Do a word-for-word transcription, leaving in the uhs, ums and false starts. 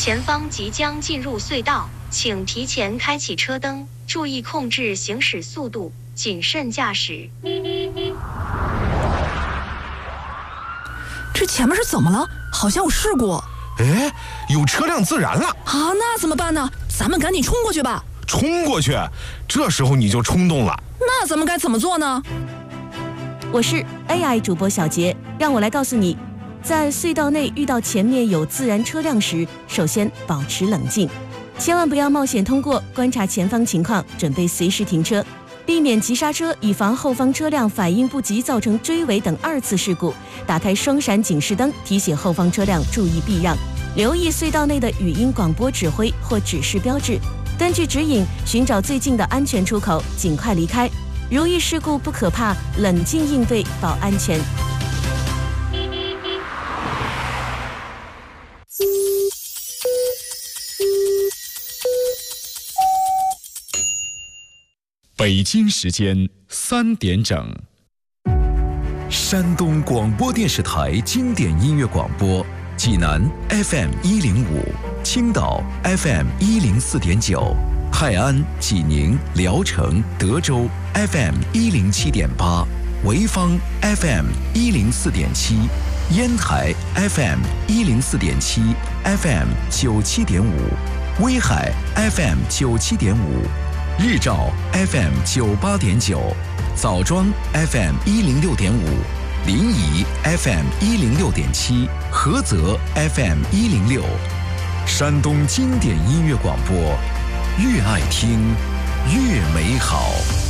前方即将进入隧道，请提前开启车灯，注意控制行驶速度，谨慎驾驶。 这前面是怎么了？好像有事故。 哎，有车辆自燃了啊！那怎么办呢？咱们赶紧冲过去吧。 冲过去？这时候你就冲动了。 那咱们该怎么做呢？ 我是 A I 主播小杰，让我来告诉你，在隧道内遇到前面有自燃车辆时，首先保持冷静，千万不要冒险通过，观察前方情况，准备随时停车，避免急刹车，以防后方车辆反应不及造成追尾等二次事故。打开双闪警示灯，提醒后方车辆注意避让，留意隧道内的语音广播指挥或指示标志，根据指引寻找最近的安全出口，尽快离开。如遇事故不可怕，冷静应对保安全。 北京时间三点整。 山东广播电视台经典音乐广播，济南 F M 一零五，青岛 F M 一零四点九，泰安、济宁、聊城、德州 F M 一零七点八，潍坊 F M 一零四点七，烟台 F M 一零四点七 ，F M 九七点五，威海 F M 九七点五，日照 F M 九八点九，枣庄 F M 一零六点五，临沂 F M 一零六点七，菏泽 F M 一零六，山东经典音乐广播，越爱听越美好。